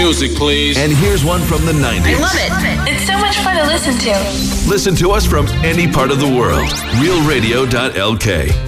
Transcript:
music, please. And here's one from the 90s. I love it. It's so much fun to listen to. Listen to us from any part of the world. RealRadio.lk.